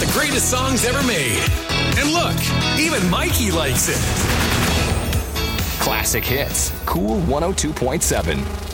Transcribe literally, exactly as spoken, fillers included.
the greatest songs ever made. And look, even Mikey likes it. Classic Hits, Cool one oh two point seven.